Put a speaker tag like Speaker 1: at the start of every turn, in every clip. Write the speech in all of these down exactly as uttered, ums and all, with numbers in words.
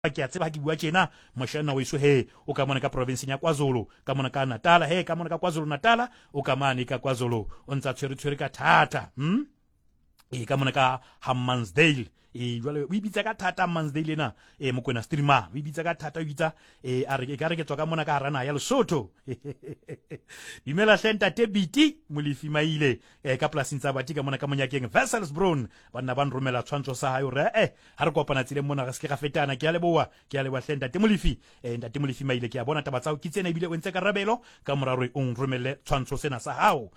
Speaker 1: ke a tseba ke bua tjena moshana weso he o ka mona ka province ya KwaZulu ka mona ka Natal he ka mona ka KwaZulu Natal o ka mane ka KwaZulu o ntsa tshwere tshwere ka thata hm e ka mona ka Hammansdale e jwale o ibitsa ka thata Hammansdale na e mokwena streamer o ibitsa ka thata o ibitsa e a re ka re ke tswa ka mona ka harana ya Lesotho dimela center tebiti Molefi Maile e ka plasing tsa bati ka mona ka monyakeng Wesselsbron bana ba nromela tshwantsho sa hayo re eh ha re kopana tsile mona ga se ka fetana ke a leboa ke a leboa center Molefi e ntate Molefi Maile ke a bona taba tsa o kitsena ebile o ntse ka rabelo ka moraro o nromelle tshwantsho sena sa hao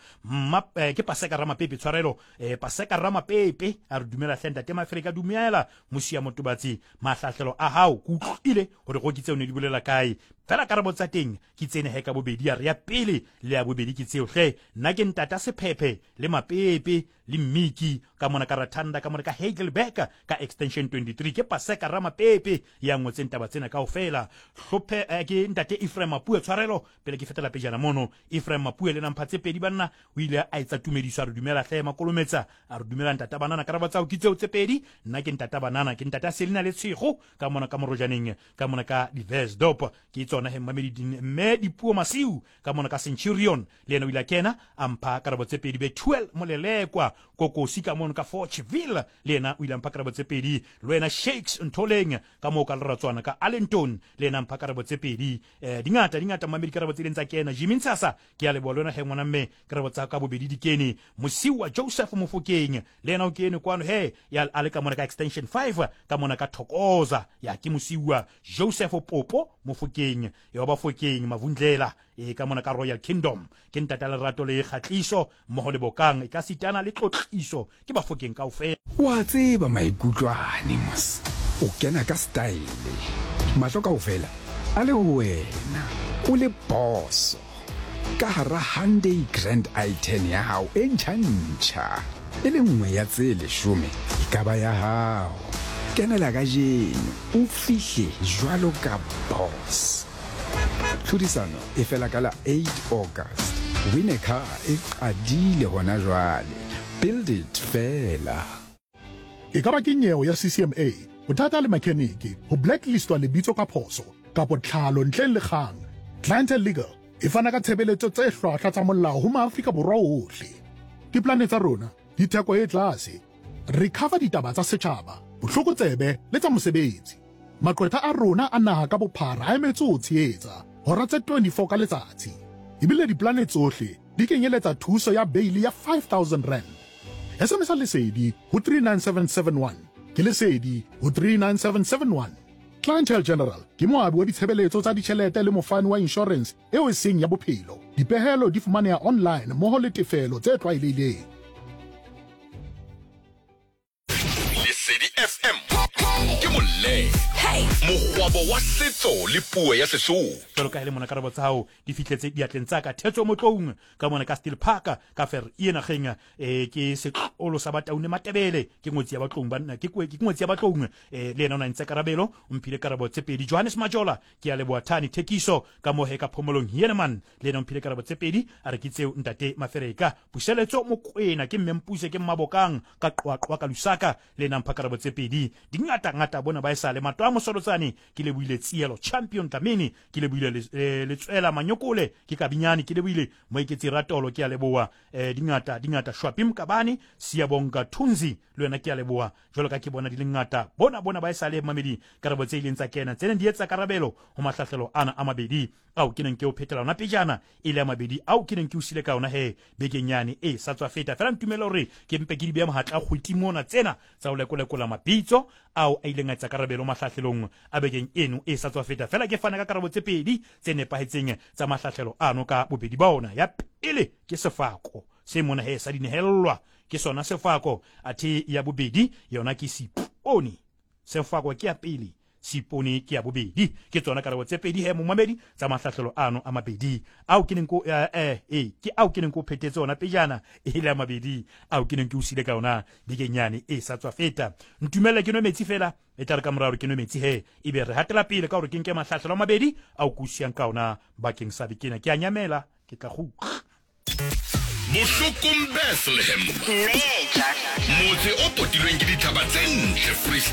Speaker 1: ke Paseka Ramapepe tshwarelo e Paseka Ramapepe a re dumela center te Maafrika dumiela mosia motobatsi mahlahlelo a hao kutlile hore go kitse o ne di bolela kae fela karabo tsa teng ke tsene he ka bobedi ya re ya pele le ya bobedi ke tseo hle nna ke ntata Sephephe le Mapepe le Mmiki ka mona ka Rathanda ka mona ka Heidelberg ka extension twenty-three ke Paseka Ramapepe ya ngotse ntaba tsena kaofela hlophe ke ntate Ephraim Mapue tshwarelo pele ke fetela pejana mono Ephraim Mapue le namphatse pedi banna o ile a etsa tumediso a re dumela hle makolometsa a re dumela ntata banana karabo tsa o kitseo tse pedi nna ke ntata banana ke ntata Selina le Tshego ka mona ka Morojaneng ka mona ka Diversdorp ke tsona he mamedi me dipuo masiu ka mona ka Centurion le ena o ile kena ampa karabo tse pedi be twelve molelekwa Kokosi ka mona ka Fortville le ena o ile ampa karabo tse pedi le ena Shakes Ntoleng ka mo ka Leratswana ka Allenton le ena ampa karabo tse pedi eh dingata dingata mamedi karabo tse lentsa kena Jimmy Ntsasa ke a le bona he ngwana mme karabo tsa ka bobedi di kene Mosiwa Joseph Mofokeng le ena o kene kwano he ya ale ka mona ka extension five ka mona ka Thokoza ya ke Mosiwa Joseph Popo Mofokeng yo ba Fokeng Mavundlela e ka mona ka Royal Kingdom ke ntata Lerato le Kgatliso mmoho le Bokang e ka sitana le Tlotliso ke ba Fokeng kaofela
Speaker 2: wa tseba maikutlwane mos o kena ka style mahlo kaofela a le wena o le boss ka hara Hyundai Grand i ten ya hao e ntjha e le nngwe ya tse leshome e ka ba ya hao kenela ka jeno o fihle jwalo ka boss tlhodisano e fela ka la eight August win a car e qadile hona jwale build it fela
Speaker 3: e ka ba ke nyewe ya C C M A bothata le mechanic ho blacklistwa lebitso ka phoso ka botlhalo ntle le kgang Clientele Legal e fana ka tshebeletso tse hlwahlwa tsa molao ho Maafrika Borwa ohle diplane tsa rona di theko e tlase recover ditaba tsa setjhaba bohlokotsebe le tsa mosebetsi maqwetha a rona a naha ka bophara a emetse ho tshehetsa hora tse twenty-four ka letsatsi ebile diplane tsohle di kenyeletsa thuso ya bail ya five thousand rand S M S lesedi ho three nine seven seven one ke lesedi ho three nine seven seven one Clientele General ke moabi wa ditshebeletso tsa ditjhelete le mofani wa insurance eo e seng ya bophelo dipehelo di fumaneha online moho le tefelo tse tlwaelehileng
Speaker 4: Lesedi F M ke molle mogwabo wa setso le puo ya Sesotho
Speaker 1: jalo ka hele mona karabo tsa hao di fitletse di atleng tsa ka Thetso Motlong ka mona ka Steel Park ka fer ena genga eh ke sekolo sa Bataune Matebele ke ngotsi ya Batlong banna ke ke ngotsi ya Batlong eh le ena o na ntse karabelo o mphile karabo tse pedi Johannes Majola ke a leboa Thani Thekiso ka mohe ka Phomolong Hieneman le ena o mphile karabo tse pedi a re kitseo ntate Mafereka Puseletso Mokwena ke Mmempuse ke Mmabokang ka Qwaqwa ka Lusaka le ena mpha karabo tse pedi dingata ngata bona ba isa le matwa mosolotsane ke le buile Tsielo Champion Tamini ke le buile le Tswela Manyokole ke Kabinyani ke le buile Moeketsi Ratolo ke a leboa eh dingata dingata Shwapi Mkabani Siyabonga Thunzi le yena ke a leboa jwalo ka ke bona di lengata bona bona ba isa le mamedi karabo tse ileng tsa kena tsene di etsa karabelo ho mahlahlelo ana a mabedi au ke neng ke o phetela na pejana ile ya mabedi au ke neng ke usile ka ona he bekenyane e sa tswa feta fela ntumela hore ke mpe ke di bea mahatla kgwiti mona tsena tsa o lekolekola mabitso au a ileng a etsa karabelo mahlahlelong a bekeng eno e sa tswa feta fela ke fana ka karabo tse pedi tse nepahetseng tsa mahlahlelo ano ka bobedi ba ona ya pele ke Sefako se mona he sa dinehellwa ke sona Sefako athe ya bobedi yona ke Siponi Sefako ke ya pele Siponi ke ya bobedi ke tsona karabo tse pedi he mo mamedi tsa mahlahlelo ano a mabedi au ke neng ko eh eh ke au ke neng ko phetetse ona pejana e ile ya mabedi au ke neng ke usile ka ona bekenyane e sa tswa feta ntumela ke no metsi fela e tla re ka moraro ke no metsi he e be re hatela pele ka hore ke nke mahlahlelo a mabedi au kusiang ka ona bakeng sa bikena ke a nyamela ke tla go
Speaker 4: Bohlokong Bethlehem motse o potilweng ke dithaba tse ntle Freestyle